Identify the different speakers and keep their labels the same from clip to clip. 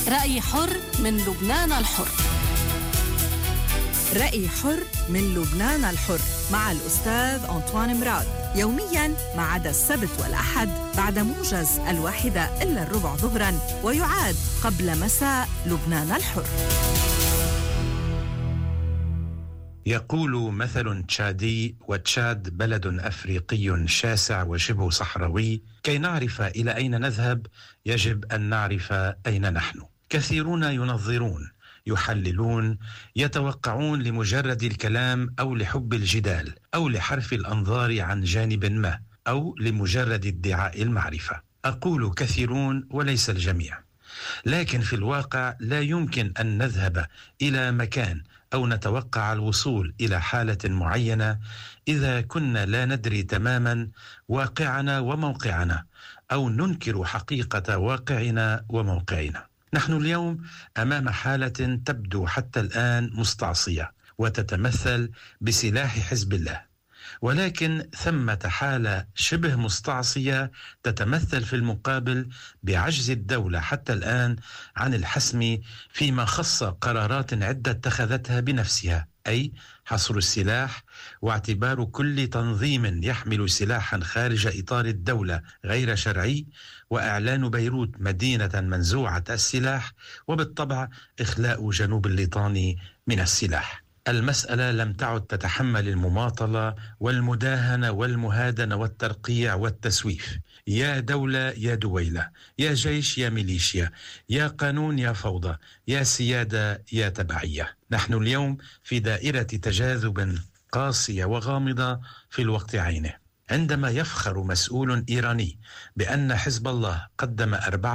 Speaker 1: رأي حر من لبنان الحر.
Speaker 2: رأي حر من لبنان الحر مع الأستاذ أنطوان مراد، يومياً ما عدا السبت والأحد بعد موجز 1:15 ظهراً، ويعاد قبل مساء لبنان الحر.
Speaker 3: يقول مثل تشادي، وتشاد بلد أفريقي شاسع وشبه صحراوي، كي نعرف إلى أين نذهب يجب أن نعرف أين نحن. كثيرون ينظرون، يحللون، يتوقعون لمجرد الكلام أو لحب الجدال أو لحرف الأنظار عن جانب ما أو لمجرد ادعاء المعرفة. أقول كثيرون وليس الجميع، لكن في الواقع لا يمكن أن نذهب إلى مكان أو نتوقع الوصول إلى حالة معينة إذا كنا لا ندري تماما واقعنا وموقعنا، أو ننكر حقيقة واقعنا وموقعنا. نحن اليوم أمام حالة تبدو حتى الآن مستعصية وتتمثل بسلاح حزب الله، ولكن ثمة حالة شبه مستعصية تتمثل في المقابل بعجز الدولة حتى الآن عن الحسم فيما خص قرارات عدة اتخذتها بنفسها، أي حصر السلاح واعتبار كل تنظيم يحمل سلاحا خارج إطار الدولة غير شرعي، وإعلان بيروت مدينة منزوعة السلاح، وبالطبع إخلاء جنوب الليطاني من السلاح. المسألة لم تعد تتحمل المماطلة والمداهنة والمهادنة والترقيع والتسويف. يا دولة يا دويلة، يا جيش يا ميليشيا، يا قانون يا فوضى، يا سيادة يا تبعية. نحن اليوم في دائرة تجاذب قاسية وغامضة في الوقت عينه، عندما يفخر مسؤول إيراني بأن حزب الله قدم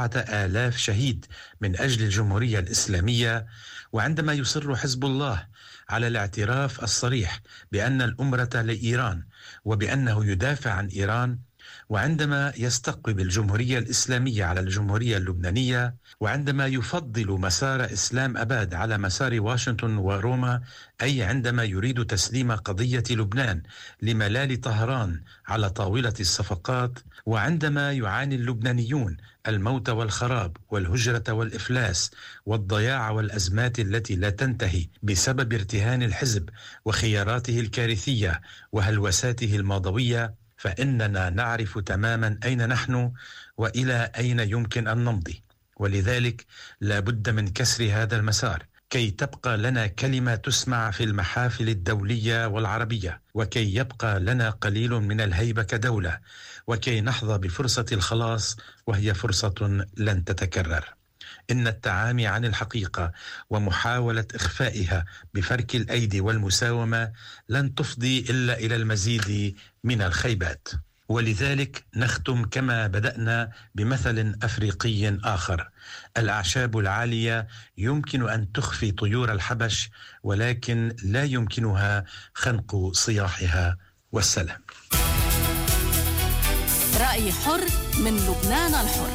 Speaker 3: 4000 شهيد من أجل الجمهورية الإسلامية، وعندما يصر حزب الله على الاعتراف الصريح بأن الأمرة لإيران وبأنه يدافع عن إيران، وعندما يستقطب الجمهورية الإسلامية على الجمهورية اللبنانية، وعندما يفضل مسار إسلام أباد على مسار واشنطن وروما، أي عندما يريد تسليم قضية لبنان لملال طهران على طاولة الصفقات، وعندما يعاني اللبنانيون الموت والخراب والهجرة والإفلاس والضياع والأزمات التي لا تنتهي بسبب ارتهان الحزب وخياراته الكارثية وهلوساته الماضوية، فإننا نعرف تماما أين نحن وإلى أين يمكن أن نمضي. ولذلك لا بد من كسر هذا المسار كي تبقى لنا كلمة تسمع في المحافل الدولية والعربية، وكي يبقى لنا قليل من الهيبة كدولة، وكي نحظى بفرصة الخلاص، وهي فرصة لن تتكرر. إن التعامي عن الحقيقة ومحاولة إخفائها بفرك الأيدي والمساومة لن تفضي إلا إلى المزيد من الخيبات. ولذلك نختم كما بدأنا بمثل أفريقي آخر: الأعشاب العالية يمكن أن تخفي طيور الحبش، ولكن لا يمكنها خنق صياحها. والسلام.
Speaker 1: رأي حر من لبنان الحر.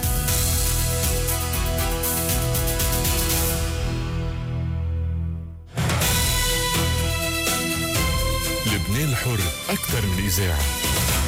Speaker 4: لبنان الحر أكثر من إذاعة.